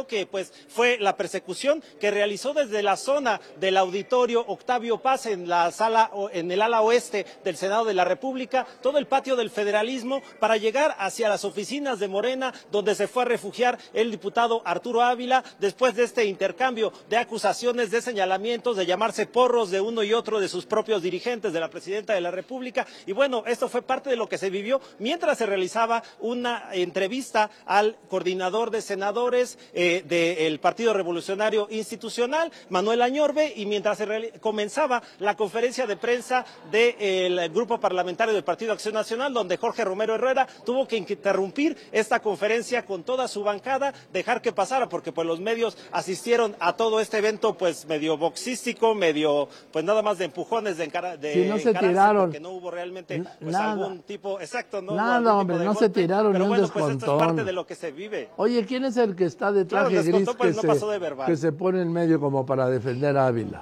esto que pues fue la persecución que realizó desde la zona del auditorio Octavio Paz en la sala, en el ala oeste del Senado de la República, todo el patio del federalismo, para llegar hacia las oficinas de Morena, donde se fue a refugiar el diputado Arturo Ávila, después de este intercambio de acusaciones, de señalamientos, de llamarse porros de uno y otro de sus propios dirigentes, de la presidenta de la República. Y bueno, esto fue parte de lo que se vivió mientras se realizaba una entrevista al coordinador de senadores del Partido Revolucionario Institucional, Manuel Añorbe, y mientras comenzaba la conferencia de prensa del grupo parlamentario del Partido Acción Nacional, donde Jorge Romero Herrera tuvo que interrumpir esta conferencia con toda su bancada, dejar que pasara, porque pues los medios asistieron a todo este evento pues medio boxístico, medio pues nada más de empujones, de si no se tiraron, porque no hubo realmente pues nada, algún tipo, exacto, no nada, hubo hombre, no golpe, se tiraron pero ni un bueno, descontón. pues esto es parte de lo que se vive. Oye, ¿quién es el que está de traje claro, gris pues, no pasó de verbal, que se pone en medio como para defender a Ávila?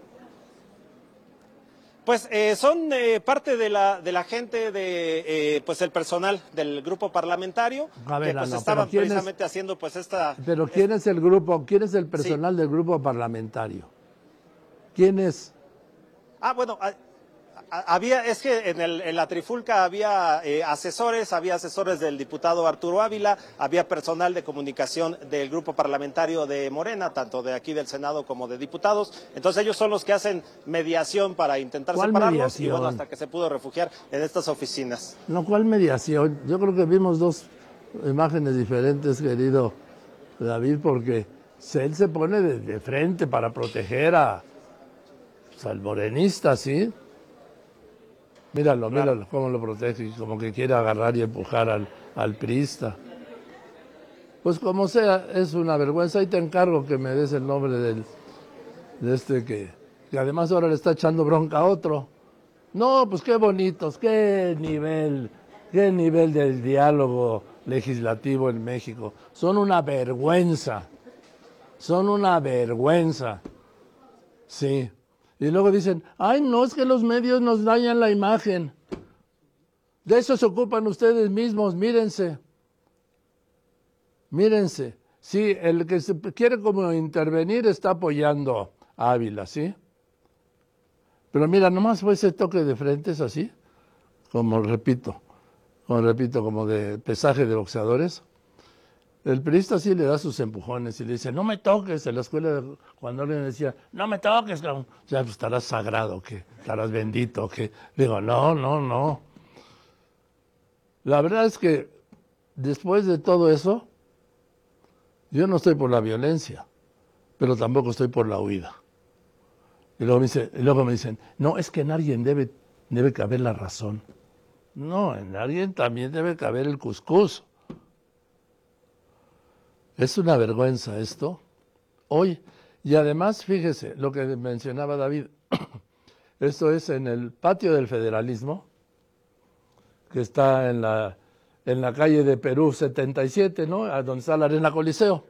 Pues son parte de la gente de pues el personal del grupo parlamentario, a ver, que pues no, estaban precisamente haciendo pues esta... Pero ¿quién es el grupo? ¿Quién es el personal del grupo parlamentario? ¿Quién es? Ah, bueno, es que en la trifulca había asesores del diputado Arturo Ávila, había personal de comunicación del grupo parlamentario de Morena, tanto de aquí del Senado como de diputados. Entonces ellos son los que hacen mediación para intentar separarlos mediación? Y bueno, hasta que se pudo refugiar en estas oficinas. No, ¿cuál mediación? Yo creo que vimos dos imágenes diferentes, querido David, porque él se pone de frente para proteger al morenista, ¿sí? Míralo, claro. Míralo cómo lo protege, como que quiere agarrar y empujar al priista. Pues como sea, es una vergüenza. Y te encargo que me des el nombre de este que además ahora le está echando bronca a otro. No, pues qué bonitos, qué nivel del diálogo legislativo en México. Son una vergüenza, sí. Y luego dicen, ay, no, es que los medios nos dañan la imagen. De eso se ocupan ustedes mismos, mírense. Sí, el que se quiere como intervenir está apoyando a Ávila, ¿sí? Pero mira, nomás fue ese toque de frente, es así, como repito, como de pesaje de boxeadores. El periodista sí le da sus empujones y le dice, no me toques. En la escuela, cuando alguien decía, no me toques, ya pues estarás sagrado, que estarás bendito, que digo, no. La verdad es que después de todo eso, yo no estoy por la violencia, pero tampoco estoy por la huida. Y luego me dicen, no, es que en alguien debe caber la razón. No, en alguien también debe caber el cuscús. Es una vergüenza esto, hoy. Y además, fíjese, lo que mencionaba David, esto es en el patio del federalismo, que está en la calle de Perú 77, ¿no? A donde está la Arena Coliseo.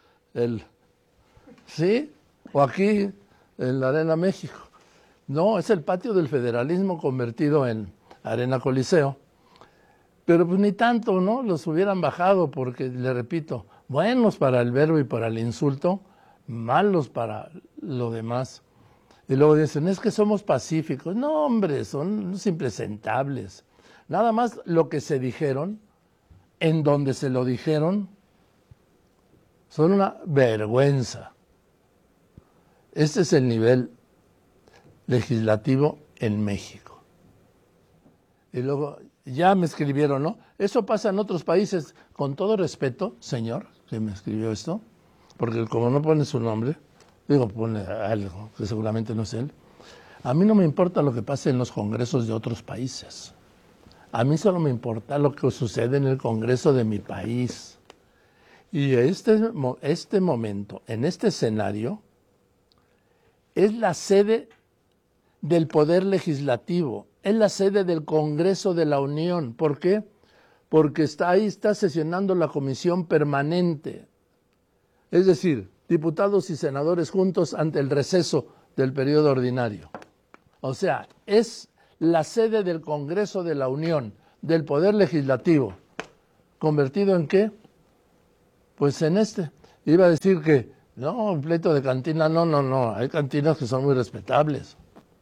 ¿Sí? O aquí, en la Arena México. No, es el patio del federalismo convertido en Arena Coliseo. Pero pues ni tanto, ¿no? Los hubieran bajado porque, le repito, buenos para el verbo y para el insulto, malos para lo demás. Y luego dicen, es que somos pacíficos. No, hombre, son unos impresentables. Nada más lo que se dijeron, en donde se lo dijeron, son una vergüenza. Este es el nivel legislativo en México. Y luego ya me escribieron, ¿no? Eso pasa en otros países. Con todo respeto, señor, que me escribió esto, porque como no pone su nombre, pone algo que seguramente no es él. A mí no me importa lo que pase en los congresos de otros países. A mí solo me importa lo que sucede en el congreso de mi país. Y este momento, en este escenario, es la sede del Poder Legislativo, es la sede del Congreso de la Unión. ¿Por qué? Porque ahí está sesionando la Comisión Permanente. Es decir, diputados y senadores juntos ante el receso del periodo ordinario. O sea, es la sede del Congreso de la Unión, del Poder Legislativo. ¿Convertido en qué? Pues en este. Iba a decir que, no, un pleito de cantina, no, hay cantinas que son muy respetables.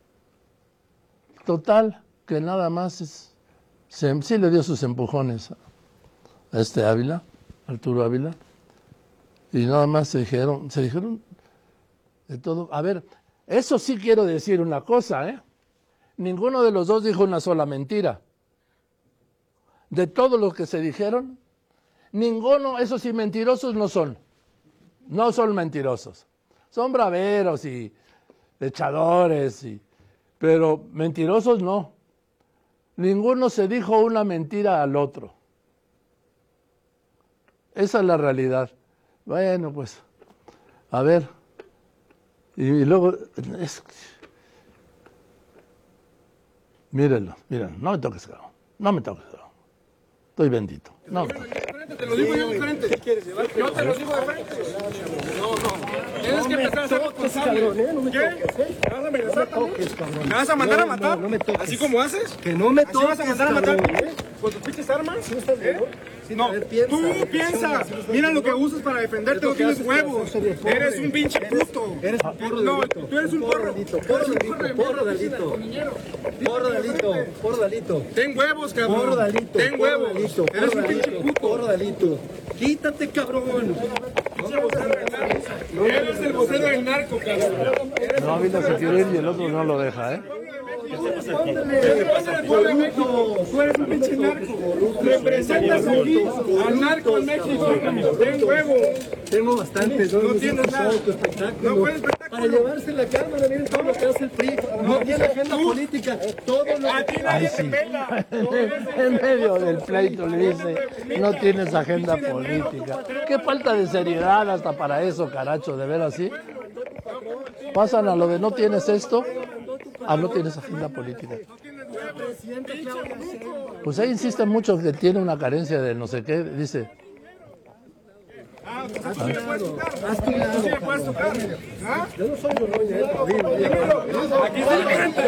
Total, que nada más sí le dio sus empujones a este Ávila, Arturo Ávila, y nada más se dijeron de todo. A ver, eso sí quiero decir una cosa, ¿eh? Ninguno de los dos dijo una sola mentira. De todos los que se dijeron, ninguno, esos sí mentirosos no son. No son mentirosos. Son braveros y echadores, pero mentirosos no. Ninguno se dijo una mentira al otro. Esa es la realidad. Bueno, pues, a ver. Y luego, mírenlo, no me toques, cabrón. No me toques, cabrón. Estoy bendito. No me toques. Te lo digo yo de frente. ¿Qué quieres llevar? Yo te lo digo de frente. No. Tienes que empezar a ser responsable. ¿Qué? ¿Me vas a amenazar también? ¿Me vas a mandar a matar? No me toques. ¿Así como haces? Que no me ¿Así toques, vas a mandar a matar? cabrón, ¿Con tus pinches armas? ¿Sí estás bien? Sí, No, a ver, piensa. tú piensas. Mira lo que usas para defenderte, no tienes huevos. Eres un pinche puto. Eres un porro No, delito. tú eres un porro. Porro delito. Ten huevos, cabrón. Porro delito. Ten huevos. Eres un pinche puto. Porro delito. Quítate, cabrón. Eres el vocero del narco, cabrón. No, Ávila se quiere ir y el otro no lo deja, ¿eh? Tú eres un pinche narco. Representas aquí al narco en México. Ten huevo. Tengo bastantes. No tienes nada. Tu espectáculo. No puedes espectáculo. Para llevarse la cámara, miren todo lo que hace el PRI. No tiene agenda política. Todo lo A ti que... nadie te pela. En medio del pleito le dice, no tienes agenda política. Qué falta de seriedad hasta para eso, caracho, de ver así. Pasan a lo de no tienes esto, a no tienes agenda política. Pues ahí insiste mucho que tiene una carencia de no sé qué, dice. Haz tu lado. Sí, puedes tocar. ¿Ah? Yo no soy Borroña, Aquí está el frente.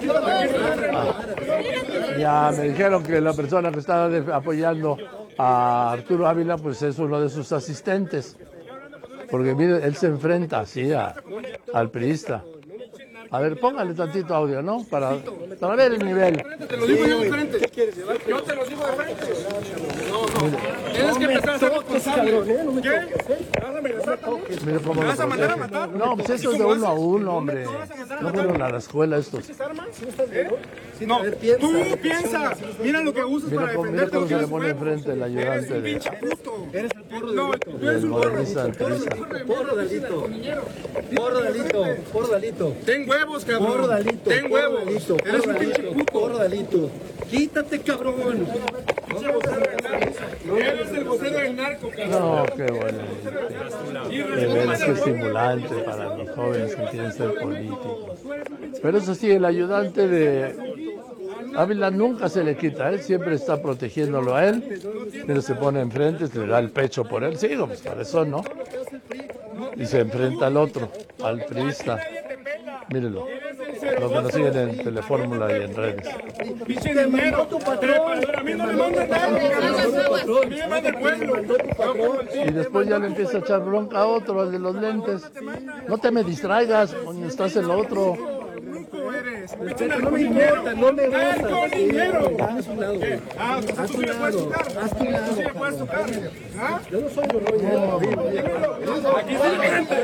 Ya me dijeron que la persona que estaba apoyando a Arturo Ávila, pues es uno de sus asistentes. Porque mire, él se enfrenta así al priista. A ver, póngale tantito audio, ¿no? Para ver el nivel. Te lo digo yo de frente. ¿Qué quieres llevar? Yo te lo digo de frente. No. Tienes que empezar a ser responsable. ¿Qué? ¿Me vas a amenazar también? Mire cómo ¿Me lo vas a mandar a protege. matar? No, pues eso es de uno a uno, hombre. No fueron a la escuela estos. ¿Armas? No, tú piensas. Mira lo que usas para Mira defenderte. cómo No se le tienes pone huevos. enfrente el Eres ayudante un pinche de... puto. Eres el porro No, delito. tú eres del un porro. morenista del priista. Porro delito. Ten huevos, cabrón. Porro delito. Ten huevos. Eres un pinche puto. Porro delito. Quítate, cabrón. Eres el vocero del narco, cabrón. No, qué bueno. De veras, qué estimulante para los jóvenes que quieren ser políticos. Pero eso sí, el ayudante de Ávila nunca se le quita, él siempre está protegiéndolo a él, pero se pone enfrente, le da el pecho por él, sí, pues para eso no. Y se enfrenta al otro, al priista. Mírenlo, lo que nos siguen en Telefórmula y en redes. Pinche dinero. A mí no me mandan nada. A mí me manda el pueblo. Y después ya le empieza a echar bronca a otro, al de los lentes. No te me distraigas, coño, estás en lo otro. No me importa, no me gusta. Narco-niñero. Haz tu lado. Haz tu lado. Haz tu lado. Sí, puedes tocar. ¿Ah? Yo no soy Borroña. Aquí está el frente.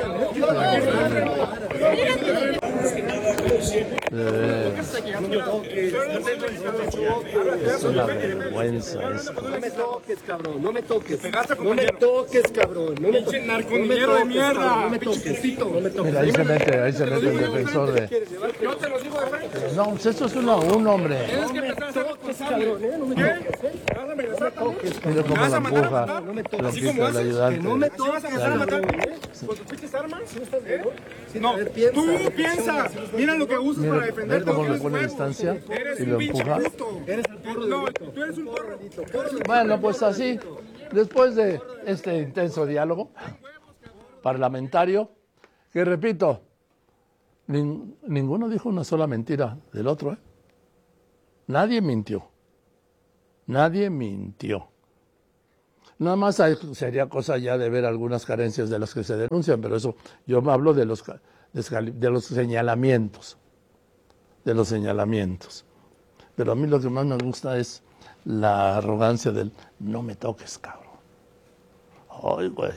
Es una vergüenza esto. No me toques, cabrón. No me toques. Pegaste, No me compañero. toques, cabrón. No me Pinche toques. narco-niñero de mierda. No me toques. No me toques. Mira, ahí se mete el defensor de... Yo te lo digo de frente. No, pues esto es uno a uno, hombre. Tienes que empezar a ser responsable. ¿Qué? ¿Me vas a amenazar también? Mira cómo lo empuja, lo quita el ayudante. No me ¿Te vas a empezar a matar con tus pinches armas? No, tú piensas. Mira lo que usas para Ver defenderte. cómo No le tienes pone huevos. distancia Eres y un lo pinche empuja. puto. No, tú eres un porro. Bueno, pues así, después de este intenso diálogo parlamentario, que repito, ninguno dijo una sola mentira del otro, ¿eh? Nadie mintió. Nadie mintió. Nada más sería cosa ya de ver algunas carencias de las que se denuncian, pero eso yo me hablo de los señalamientos. De los señalamientos. Pero a mí lo que más me gusta es la arrogancia del no me toques, cabrón. Ay, güey.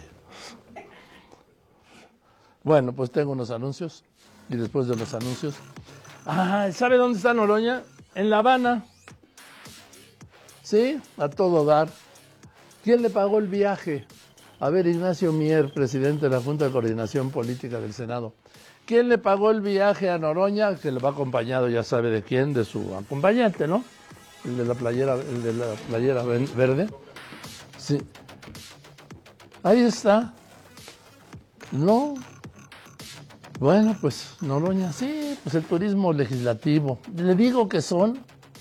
Bueno, pues tengo unos anuncios y después de los anuncios. ¿Sabe dónde está Noroña? En La Habana. Sí, a todo dar. ¿Quién le pagó el viaje? A ver, Ignacio Mier, presidente de la Junta de Coordinación Política del Senado. ¿Quién le pagó el viaje a Noroña? Que le va acompañado, ya sabe de quién, de su acompañante, ¿no? El de la playera verde. Sí. Ahí está. No. Bueno, pues Noroña, sí, pues el turismo legislativo. Le digo que son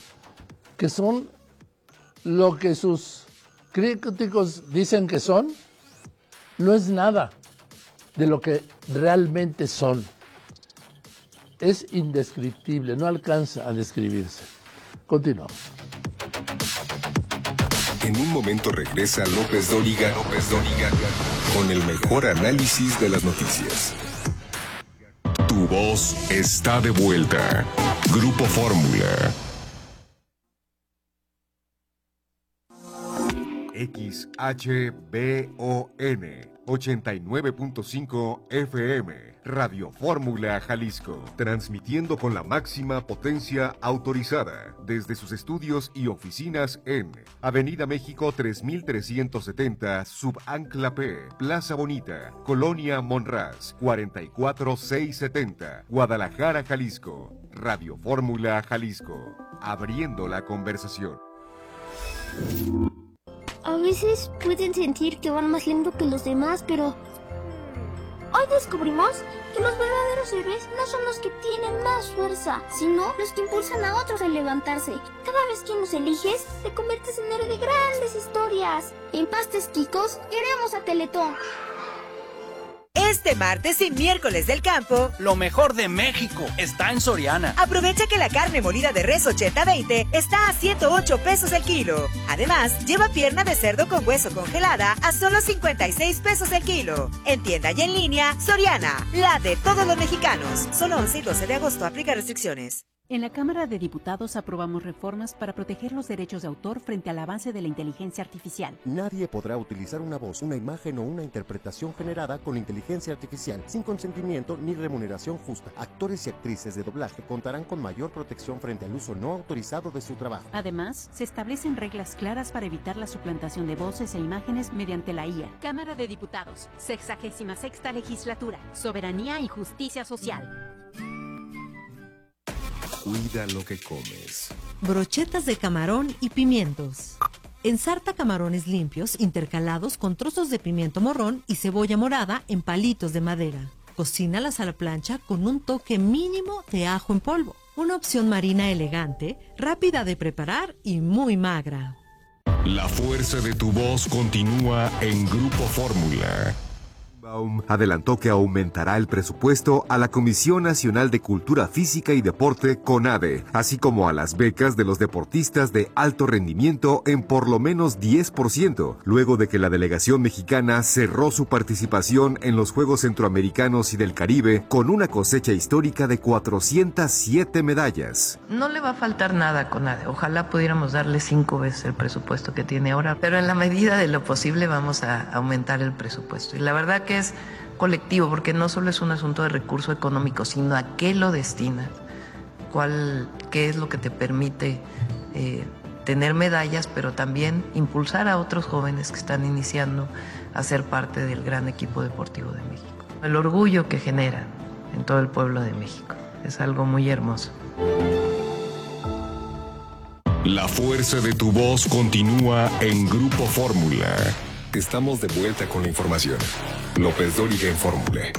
lo que sus críticos dicen que son, no es nada de lo que realmente son. Es indescriptible, no alcanza a describirse. Continuamos. En un momento regresa López Dóriga con el mejor análisis de las noticias. Tu voz está de vuelta. Grupo Fórmula. XHBON 89.5 FM, Radio Fórmula Jalisco, transmitiendo con la máxima potencia autorizada desde sus estudios y oficinas en Avenida México 3370, Subancla P, Plaza Bonita, Colonia Monraz, 44670, Guadalajara, Jalisco. Radio Fórmula Jalisco, abriendo la conversación. A veces pueden sentir que van más lento que los demás, pero hoy descubrimos que los verdaderos héroes no son los que tienen más fuerza, sino los que impulsan a otros a levantarse. Cada vez que nos eliges, te conviertes en héroe de grandes historias. En Pastes Quicos, queremos a Teletón. Este martes y miércoles del campo, lo mejor de México está en Soriana. Aprovecha que la carne molida de res 80-20 está a 108 pesos el kilo. Además, lleva pierna de cerdo con hueso congelada a solo 56 pesos el kilo. En tienda y en línea, Soriana, la de todos los mexicanos. Solo 11 y 12 de agosto, aplica restricciones. En la Cámara de Diputados aprobamos reformas para proteger los derechos de autor frente al avance de la inteligencia artificial. Nadie podrá utilizar una voz, una imagen o una interpretación generada con inteligencia artificial sin consentimiento ni remuneración justa. Actores y actrices de doblaje contarán con mayor protección frente al uso no autorizado de su trabajo. Además, se establecen reglas claras para evitar la suplantación de voces e imágenes mediante la IA. Cámara de Diputados, 66ª Legislatura, Soberanía y Justicia Social. Cuida lo que comes. Brochetas de camarón y pimientos. Ensarta camarones limpios intercalados con trozos de pimiento morrón y cebolla morada en palitos de madera. Cocínalas a la plancha con un toque mínimo de ajo en polvo. Una opción marina elegante, rápida de preparar y muy magra. La fuerza de tu voz continúa en Grupo Fórmula. Adelantó que aumentará el presupuesto a la Comisión Nacional de Cultura Física y Deporte, CONADE, así como a las becas de los deportistas de alto rendimiento en por lo menos 10%, luego de que la delegación mexicana cerró su participación en los Juegos Centroamericanos y del Caribe con una cosecha histórica de 407 medallas. No le va a faltar nada a CONADE, ojalá pudiéramos darle 5 veces el presupuesto que tiene ahora, pero en la medida de lo posible vamos a aumentar el presupuesto. Y la verdad que es colectivo, porque no solo es un asunto de recurso económico, sino a qué lo destinas, qué es lo que te permite tener medallas, pero también impulsar a otros jóvenes que están iniciando a ser parte del gran equipo deportivo de México. El orgullo que genera en todo el pueblo de México es algo muy hermoso. La fuerza de tu voz continúa en Grupo Fórmula. Estamos de vuelta con la información. López Dóriga en Fórmula.